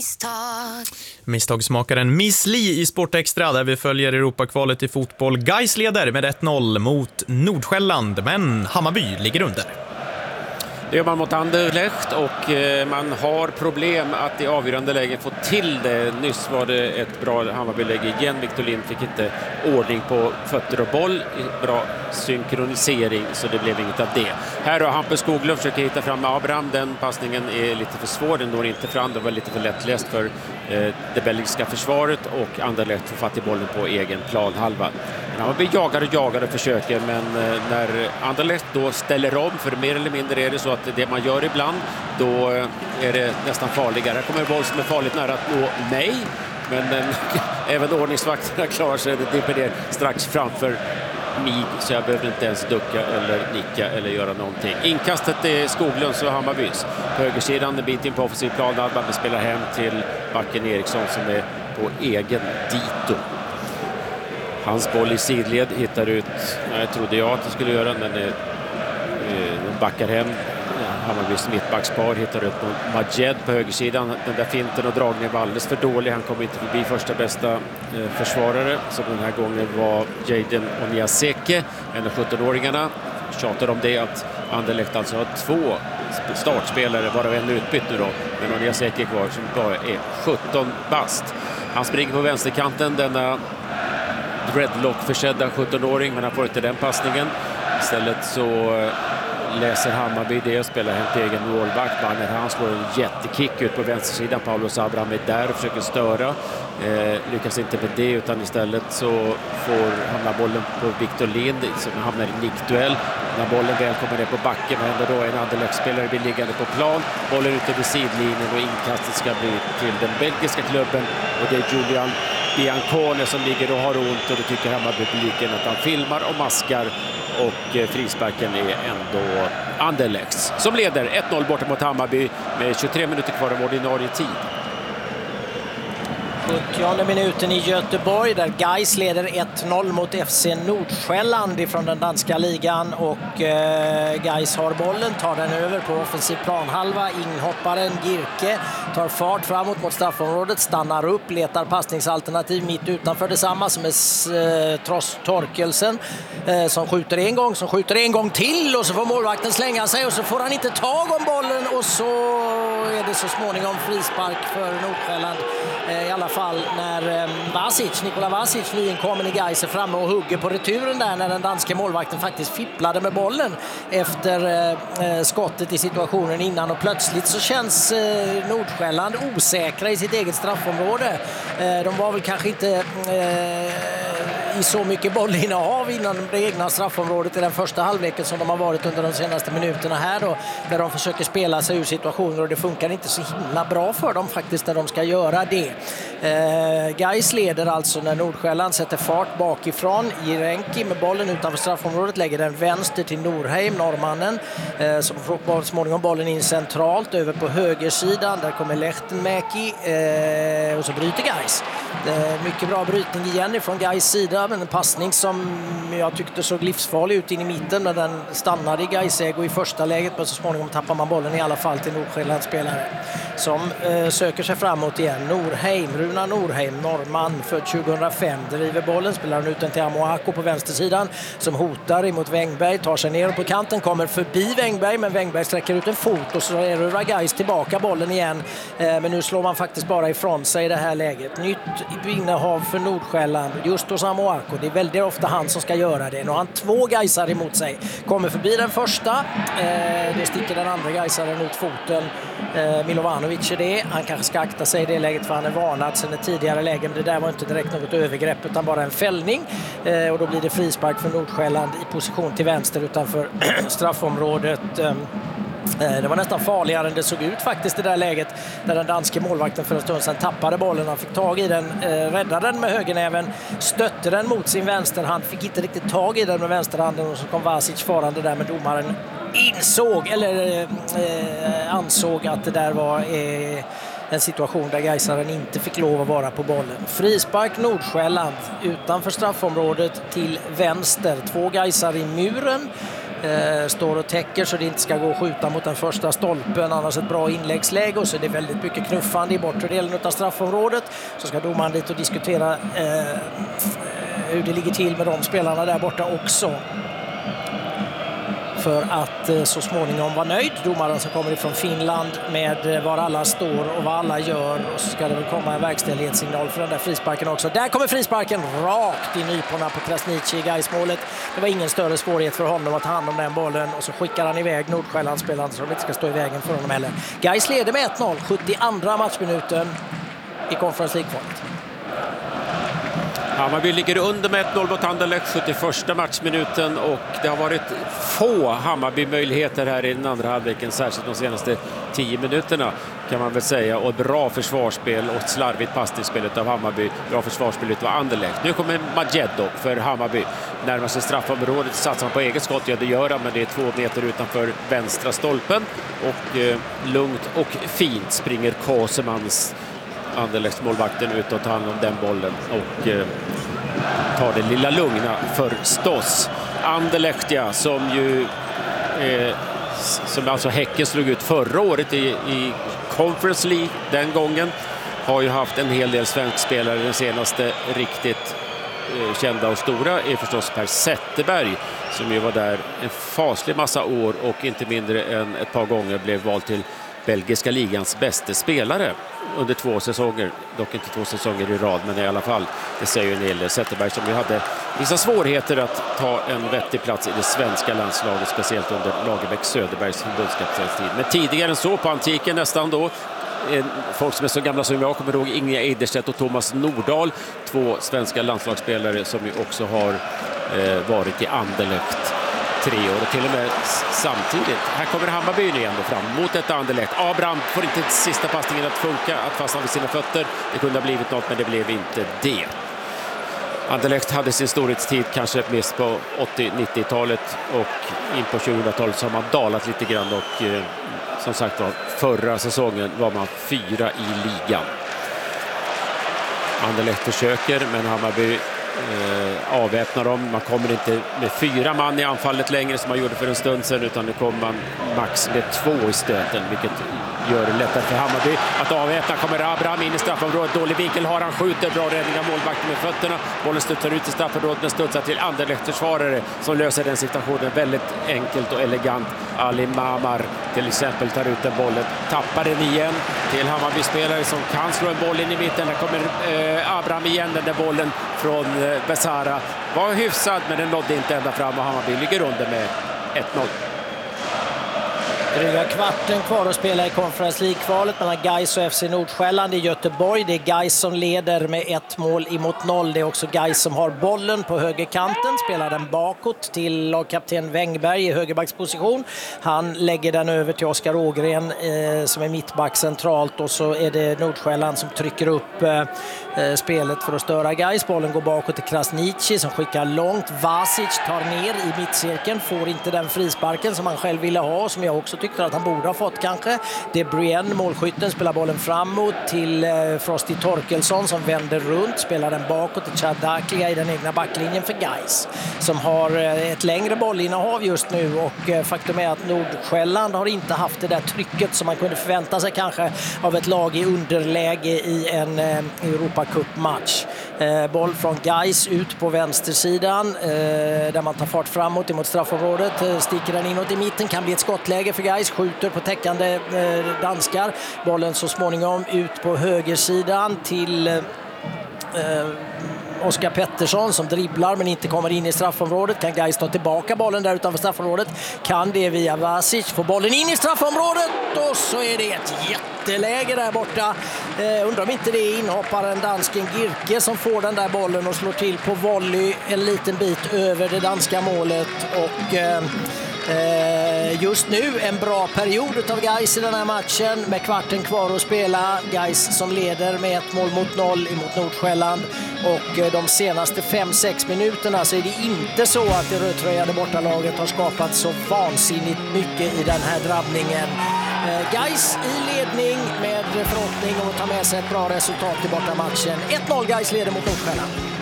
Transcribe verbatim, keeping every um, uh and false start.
misstag. Misstagsmakaren Miss Li i Sportextra där vi följer Europakvalet i fotboll. Gais leder med ett noll mot Nordsjälland, men Hammarby ligger under. Det gör man mot Anderlecht och man har problem att i avgörande läge få till det. Nyss var det ett bra Hammarby-läge igen. Victor Lind fick inte ordning på fötter och boll. Bra synkronisering, så det blev inget av det. Här har Hampus Skoglund försöker hitta fram Abraham. Den passningen är lite för svår. Den når inte fram. Det var lite för lättläst för eh, det belgiska försvaret och Anderlecht får fatt i bollen på egen planhalva. Hammarby jagar och jagar och försöker, men eh, när Anderlecht då ställer om, för mer eller mindre är det så att det man gör ibland, då är det nästan farligare. Här kommer en boll som är farligt nära att nå mig, men den, även ordningsvakterna klarar sig. Det dimper ner strax framför mig, så jag behöver inte ens ducka eller nicka eller göra någonting. Inkastet är Skoglunds och Hammarbys. På högersidan en bit in på offensiv plan. Alban spelar hem till backen Eriksson som är på egen dito. Hans boll i sidled hittar ut, jag trodde jag att det skulle göra, men det backar hem. Hammarbys mittbackspar hittar upp på Majed på högersidan. Den där finten och dragningen var alldeles för dålig. Han kom inte förbi första bästa eh, försvarare, som den här gången var Jaden Oniaseke, en av sjutton-åringarna. Tjatar om det att Anderlecht alltså har två startspelare, varav en utbytt nu då. Men Oniaseke är kvar som bara är sjutton bast. Han springer på vänsterkanten, denna dreadlock-försedda sjutton-åring, men han får inte den passningen. Istället så läser Hammarby det och spelar hem till egen målback. Banner, han slår en jättekick ut på vänstersidan. Paulos Abraham är där och försöker störa. Eh, lyckas inte med det, utan istället så får hamna bollen på Victor Lind som hamnar i nickduell. När bollen väl kommer ner på backen, men ändå då en Anderlecht-spelare blir liggande på plan. Bollen ut över sidlinjen och inkastet ska bli till den belgiska klubben. Och det är Julian Biancone som ligger och har ont, och då tycker Hammarby-publiken att han filmar och maskar. Och frisparken är ändå Anderlechts som leder ett noll borta mot Hammarby med tjugotre minuter kvar av ordinarie tid. sjuttionde minuten i Göteborg där Gais leder ett noll mot F C Nordsjälland ifrån den danska ligan, och eh, Gais har bollen, tar den över på offensiv planhalva. Inhopparen Girke tar fart framåt mot straffområdet, stannar upp, letar passningsalternativ mitt utanför, detsamma som är eh, Tross Torkelsen eh, som skjuter en gång, som skjuter en gång till, och så får målvakten slänga sig och så får han inte tag om bollen, och så är det så småningom frispark för Nordsjälland. Eh, i alla fall när eh, Vasic, Nikola Vasic, nyinkommen i Gais, är framme och hugger på returen där när den danska målvakten faktiskt fipplade med bollen efter eh, skottet i situationen innan, och plötsligt så känns eh, Nordsjälland osäkra i sitt eget straffområde. Eh, de var väl kanske inte eh, i så mycket bollinnehav innan det egna straffområdet i den första halvleken som de har varit under de senaste minuterna här då, där de försöker spela sig ur situationer, och det funkar inte så himla bra för dem faktiskt när de ska göra det. Eh, Gais leder alltså när Nordsjälland sätter fart bakifrån. Jirenki med bollen utanför straffområdet lägger den vänster till Norheim, norrmannen, eh, som får småningom bollen in centralt över på högersidan. Där kommer Lehtenmäki eh, och så bryter Gais. Eh, mycket bra brytning igen från Gais sida, men en passning som jag tyckte såg livsfarlig ut in i mitten, men den stannade i Gais ägo i första läget, men så småningom tappar man bollen i alla fall till Nordsjällands spelare som eh, söker sig framåt igen. Norheim, Runa Norheim, norrman för tjugohundrafem, driver bollen, spelar den ut den till Amoako på vänstersidan som hotar emot Wängberg, tar sig ner på kanten, kommer förbi Wängberg, men Wängberg sträcker ut en fot och så är Gais tillbaka bollen igen, eh, men nu slår man faktiskt bara ifrån sig i det här läget. Nytt innehav för Nordsjälland, just hos Amoako, det är väldigt ofta han som ska göra det. Nu har han två Gaisar emot sig, kommer förbi den första, eh, det sticker den andra Gaisaren ut foten. eh, Milovanovic är det, han kanske ska akta sig i det läget för han är varnad sen ett tidigare läge, men det där var inte direkt något övergrepp utan bara en fällning, eh, och då blir det frispark för Nordsjälland i position till vänster utanför straffområdet. eh, Det var nästan farligare än det såg ut faktiskt i det där läget, där den danske målvakten för en stund sedan tappade bollen. Han fick tag i den, eh, räddade den med högernäven, stötte den mot sin vänsterhand, fick inte riktigt tag i den med vänsterhanden, och så kom Vasic farande där, med domaren insåg eller eh, ansåg att det där var eh, en situation där Gaisaren inte fick lov att vara på bollen. Frispark Nordsjälland utanför straffområdet till vänster. Två Gaisar i muren. eh, står och täcker så det inte ska gå att skjuta mot den första stolpen, annars ett bra inläggsläge, och så är det väldigt mycket knuffande i bortre delen av straffområdet. Så ska domaren dit och diskutera eh, hur det ligger till med de spelarna där borta också, för att eh, så småningom vara nöjd. Domaren som kommer ifrån Finland med eh, var alla står och vad alla gör, och så ska det väl komma en verkställighetssignal för den där frisparken också. Där kommer frisparken rakt i nyporna på Krasniqi i Gais-målet. Det var ingen större svårighet för honom att ta hand om den bollen, och så skickar han iväg Nordsjällandsspelaren så de inte ska stå i vägen för honom heller. Gais leder med ett noll, sjuttioandra matchminuten i Conference League-kvalet. Hammarby ligger under med ett noll mot Anderlecht, sjuttioförsta matchminuten, och det har varit få Hammarby-möjligheter här i den andra halvleken, särskilt de senaste tio minuterna kan man väl säga, och bra försvarsspel och slarvigt passningsspelet av Hammarby, bra försvarsspelet av Anderlecht. Nu kommer Majeddo för Hammarby, närmar sig straffområdet, satsar på eget skott, ja det gör han, men det är två meter utanför vänstra stolpen, och eh, lugnt och fint springer Kosemans, Anderlechts målvakten, ut och tar hand om den bollen och eh, tar det lilla lugna förstås. Anderlecht, ja, som ju eh, som alltså Häcken slog ut förra året i, i Conference League den gången, har ju haft en hel del svenskspelare. Den senaste riktigt eh, kända och stora är förstås Per Zetterberg, som ju var där en faslig massa år och inte mindre än ett par gånger blev vald till belgiska ligans bästa spelare under två säsonger, dock inte två säsonger i rad, men i alla fall, det säger ju en hel del. Zetterberg som ju hade vissa svårigheter att ta en vettig plats i det svenska landslaget, speciellt under Lagerbäck Söderbergs förbundskaptenstid. Men tidigare än så, på antiken nästan då, folk som är så gamla som jag kommer ihåg Inge Eiderstedt och Thomas Nordahl, två svenska landslagsspelare som ju också har eh, varit i Anderlecht tre år och till och med samtidigt. Här kommer Hammarby igen då fram mot ett Anderlecht. Abraham får inte sista passningen att funka, att fastna vid sina fötter. Det kunde ha blivit något, men det blev inte det. Anderlecht hade sin storhetstid kanske mest på åttio-nittiotalet, och in på tjugohundratalet så har man dalat lite grann, och eh, som sagt var, förra säsongen var man fyra i ligan. Anderlecht försöker, men Hammarby Eh, avväpnar dem. Man kommer inte med fyra man i anfallet längre som man gjorde för en stund sedan, utan nu kommer man max med två i stöten, vilket gör det lättare för Hammarby att avväpna. Kommer Abraham in i straffområdet, dålig vinkel har han, skjuter, bra räddning av målvakten med fötterna. Bollen studsar ut i straffområdet, men studsar till Anderlechts försvarare som löser den situationen väldigt enkelt och elegant. Ali Mamar till exempel tar ut den bollen, tappar den igen till Hammarby-spelare som kan slå en boll in i mitten. Där kommer eh, Abraham igen, den där bollen från eh, Besara var hyfsad, men den nådde inte ända fram, och Hammarby ligger under med ett noll. Dryga kvarten kvar att spela i Conference League-kvalet mellan Gais och F C Nordsjälland i Göteborg. Det är Gais som leder med ett mål emot noll. Det är också Gais som har bollen på högerkanten. Spelar den bakåt till lagkapten Wängberg i högerbacksposition. Han lägger den över till Oskar Ågren eh, som är mittback centralt. Och så är det Nordsjälland som trycker upp eh, spelet för att störa Gais. Bollen går bakåt till Krasniqi som skickar långt. Vasic tar ner i mittcirkeln. Får inte den frisparken som han själv ville ha, som jag också tyckte att han borde ha fått kanske. Det är Brienne, målskytten, spelar bollen framåt till eh, Frosty Torkelsson som vänder runt, spelar den bakåt till Chad Daklia i den egna backlinjen för Gais, som har eh, ett längre bollinnehav just nu, och eh, faktum är att Nordsjälland har inte haft det där trycket som man kunde förvänta sig kanske av ett lag i underläge i en eh, Europacup-match. Eh, boll från Gais ut på vänstersidan eh, där man tar fart framåt emot straffområdet, eh, sticker den inåt i mitten, kan bli ett skottläge för Gais, skjuter på täckande eh, danskar. Bollen så småningom ut på högersidan till eh, Oskar Pettersson som dribblar men inte kommer in i straffområdet. Kan Gais ta tillbaka bollen där utanför straffområdet? Kan det via Vasic. Får bollen in i straffområdet och så är det ett jätteläge där borta. Eh, undrar om inte det är inhopparen dansken Girke som får den där bollen och slår till på volley en liten bit över det danska målet. Och eh, just nu en bra period av Gais i den här matchen med kvarten kvar att spela. Gais som leder med ett mål mot noll emot Nordsjälland, och de senaste fem sex minuterna så är det inte så att det rödtröjade bortalaget har skapat så vansinnigt mycket i den här drabbningen. Gais i ledning med förhoppning om att ta med sig ett bra resultat i bortamatchen. ett noll Gais leder mot Nordsjälland.